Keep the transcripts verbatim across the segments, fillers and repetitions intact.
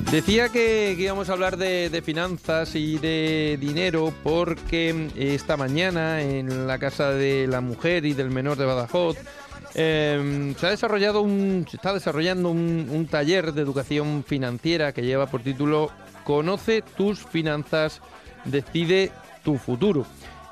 Decía que, que íbamos a hablar de, de finanzas y de dinero porque esta mañana en la Casa de la Mujer y del Menor de Badajoz eh, se ha desarrollado un, se está desarrollando un, un taller de educación financiera que lleva por título Conoce tus finanzas, decide tu futuro.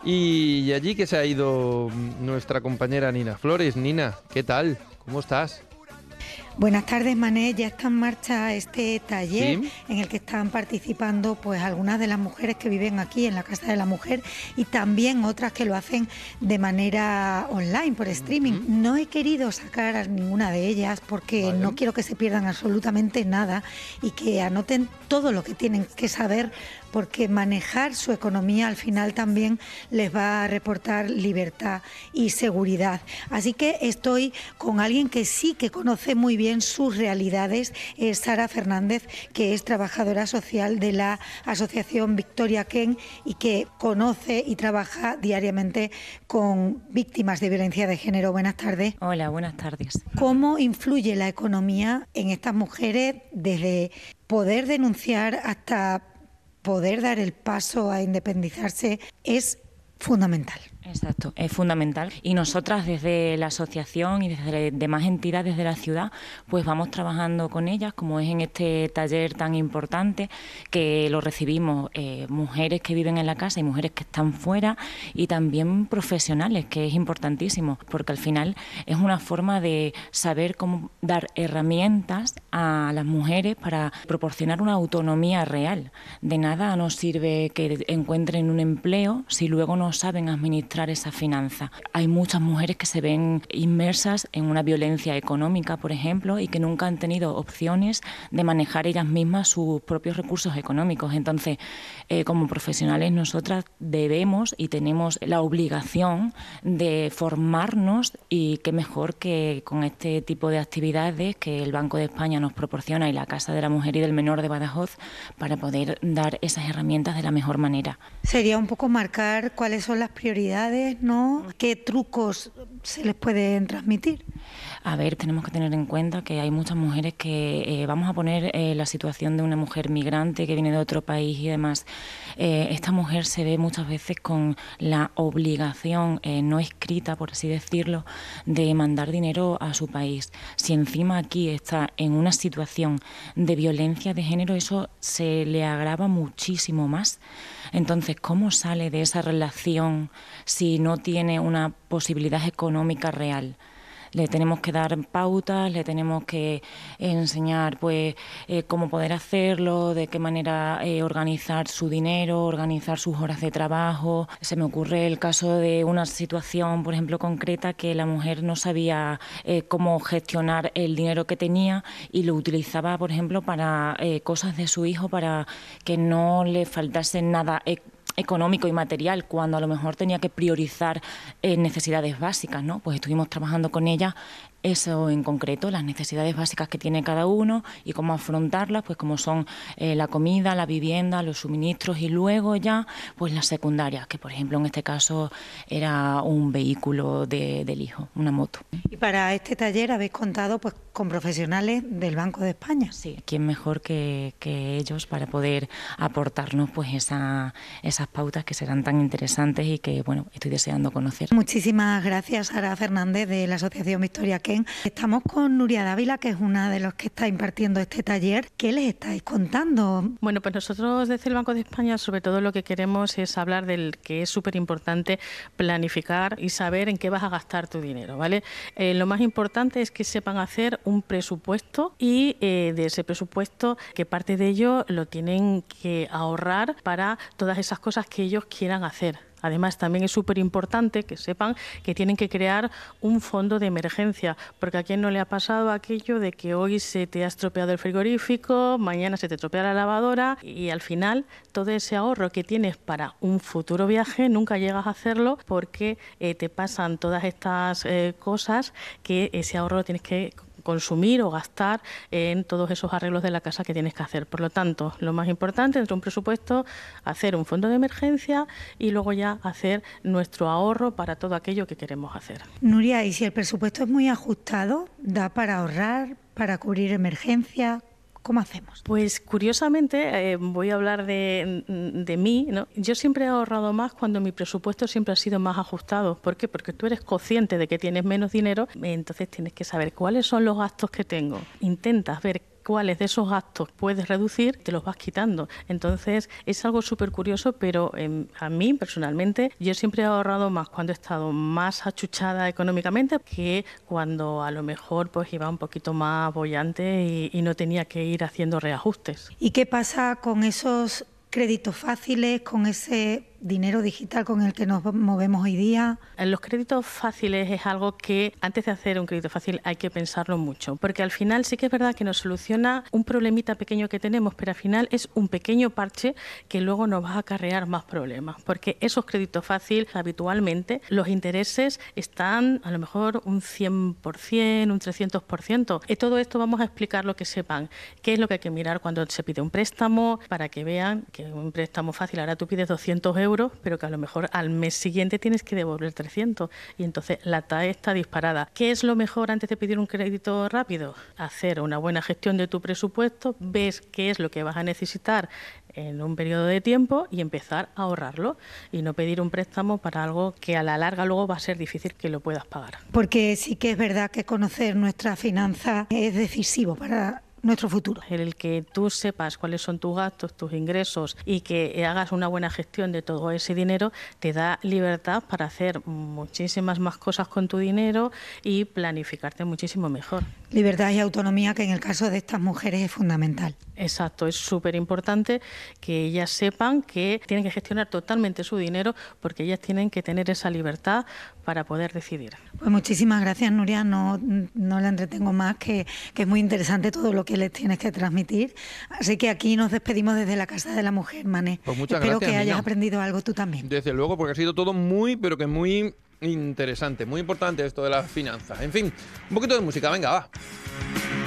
Y allí que se ha ido nuestra compañera Nina Flores. Nina, ¿qué tal? ¿Cómo estás? Buenas tardes, Mané. Ya está en marcha este taller, ¿Sí? en el que están participando pues algunas de las mujeres que viven aquí en la Casa de la Mujer y también otras que lo hacen de manera online, por streaming. Uh-huh. No he querido sacar a ninguna de ellas porque vale. no quiero que se pierdan absolutamente nada y que anoten todo lo que tienen que saber, porque manejar su economía al final también les va a reportar libertad y seguridad. Así que estoy con alguien que sí que conoce muy bien sus realidades, es Sara Fernández, que es trabajadora social de la Asociación Victoria Kent y que conoce y trabaja diariamente con víctimas de violencia de género. Buenas tardes. Hola, buenas tardes. ¿Cómo influye la economía en estas mujeres desde poder denunciar hasta poder dar el paso a independizarse? Es fundamental. Exacto, es fundamental. Y nosotras desde la asociación y desde demás entidades de la ciudad, pues vamos trabajando con ellas, como es en este taller tan importante, que lo recibimos eh, mujeres que viven en la casa y mujeres que están fuera, y también profesionales, que es importantísimo, porque al final es una forma de saber cómo dar herramientas a las mujeres para proporcionar una autonomía real. De nada nos sirve que encuentren un empleo si luego no saben administrar esa finanza. Hay muchas mujeres que se ven inmersas en una violencia económica, por ejemplo, y que nunca han tenido opciones de manejar ellas mismas sus propios recursos económicos. Entonces, eh, como profesionales, nosotras debemos y tenemos la obligación de formarnos, y qué mejor que con este tipo de actividades que el Banco de España nos proporciona y la Casa de la Mujer y del Menor de Badajoz, para poder dar esas herramientas de la mejor manera. Sería un poco marcar cuáles son las prioridades, ¿no? ¿Qué trucos se les pueden transmitir? A ver, tenemos que tener en cuenta que hay muchas mujeres que, eh, vamos a poner eh, la situación de una mujer migrante que viene de otro país y demás. Eh, esta mujer se ve muchas veces con la obligación eh, no escrita, por así decirlo, de mandar dinero a su país. Si encima aquí está en una situación de violencia de género, eso se le agrava muchísimo más. Entonces, ¿cómo sale de esa relación si no tiene una posibilidad económica real? Le tenemos que dar pautas, le tenemos que enseñar pues eh, cómo poder hacerlo, de qué manera eh, organizar su dinero, organizar sus horas de trabajo. Se me ocurre el caso de una situación, por ejemplo, concreta, que la mujer no sabía eh, cómo gestionar el dinero que tenía y lo utilizaba, por ejemplo, para eh, cosas de su hijo, para que no le faltase nada eh, económico y material, cuando a lo mejor tenía que priorizar eh, necesidades básicas, ¿no? Pues estuvimos trabajando con ella eso en concreto, las necesidades básicas que tiene cada uno y cómo afrontarlas, pues como son eh, la comida, la vivienda, los suministros, y luego ya pues las secundarias, que por ejemplo en este caso era un vehículo de, del hijo, una moto. Y para este taller habéis contado pues con profesionales del Banco de España. Sí, ¿quién mejor que, que ellos para poder aportarnos pues esa, esas pautas que serán tan interesantes y que bueno, estoy deseando conocer. Muchísimas gracias, Sara Fernández, de la Asociación Victoria Kent. Estamos con Nuria Dávila, que es una de los que está impartiendo este taller. ¿Qué les estáis contando? Bueno, pues nosotros desde el Banco de España sobre todo lo que queremos es hablar del que es súper importante planificar y saber en qué vas a gastar tu dinero, ¿vale? Eh, lo más importante es que sepan hacer un presupuesto y eh, de ese presupuesto que parte de ello lo tienen que ahorrar para todas esas cosas que ellos quieran hacer. Además, también es súper importante que sepan que tienen que crear un fondo de emergencia, porque a quién no le ha pasado aquello de que hoy se te ha estropeado el frigorífico, mañana se te estropea la lavadora y al final todo ese ahorro que tienes para un futuro viaje nunca llegas a hacerlo porque eh, te pasan todas estas eh, cosas que ese ahorro lo tienes que consumir o gastar en todos esos arreglos de la casa que tienes que hacer. Por lo tanto, lo más importante dentro de un presupuesto, hacer un fondo de emergencia y luego ya hacer nuestro ahorro para todo aquello que queremos hacer. Nuria, ¿y si el presupuesto es muy ajustado, da para ahorrar, para cubrir emergencias? ¿Cómo hacemos? Pues curiosamente, eh, voy a hablar de, de mí, ¿no? Yo siempre he ahorrado más cuando mi presupuesto siempre ha sido más ajustado. ¿Por qué? Porque tú eres consciente de que tienes menos dinero, entonces tienes que saber cuáles son los gastos que tengo. Intentas ver cuáles de esos gastos puedes reducir, te los vas quitando. Entonces es algo súper curioso, pero eh, a mí personalmente yo siempre he ahorrado más cuando he estado más achuchada económicamente que cuando a lo mejor pues iba un poquito más boyante y, y no tenía que ir haciendo reajustes. ¿Y qué pasa con esos créditos fáciles, con ese dinero digital con el que nos movemos hoy día? Los créditos fáciles es algo que antes de hacer un crédito fácil hay que pensarlo mucho, porque al final sí que es verdad que nos soluciona un problemita pequeño que tenemos, pero al final es un pequeño parche que luego nos va a acarrear más problemas, porque esos créditos fáciles habitualmente los intereses están a lo mejor un cien por ciento, un trescientos por ciento. Y todo esto vamos a explicar lo que sepan, qué es lo que hay que mirar cuando se pide un préstamo, para que vean que un préstamo fácil, ahora tú pides doscientos euros, pero que a lo mejor al mes siguiente tienes que devolver trescientos y entonces la T A E está disparada. ¿Qué es lo mejor antes de pedir un crédito rápido? Hacer una buena gestión de tu presupuesto, ves qué es lo que vas a necesitar en un periodo de tiempo y empezar a ahorrarlo y no pedir un préstamo para algo que a la larga luego va a ser difícil que lo puedas pagar. Porque sí que es verdad que conocer nuestras finanzas es decisivo para nuestro futuro. El que tú sepas cuáles son tus gastos, tus ingresos y que hagas una buena gestión de todo ese dinero te da libertad para hacer muchísimas más cosas con tu dinero y planificarte muchísimo mejor. Libertad y autonomía, que en el caso de estas mujeres es fundamental. Exacto, es súper importante que ellas sepan que tienen que gestionar totalmente su dinero porque ellas tienen que tener esa libertad para poder decidir. Pues muchísimas gracias, Nuria, no, no la entretengo más, que, que es muy interesante todo lo que les tienes que transmitir. Así que aquí nos despedimos desde la Casa de la Mujer, Mané. Pues muchas Espero gracias, que hayas niña. aprendido algo tú también. Desde luego, porque ha sido todo muy, pero que muy interesante, muy importante esto de las finanzas. En fin, un poquito de música, venga, va.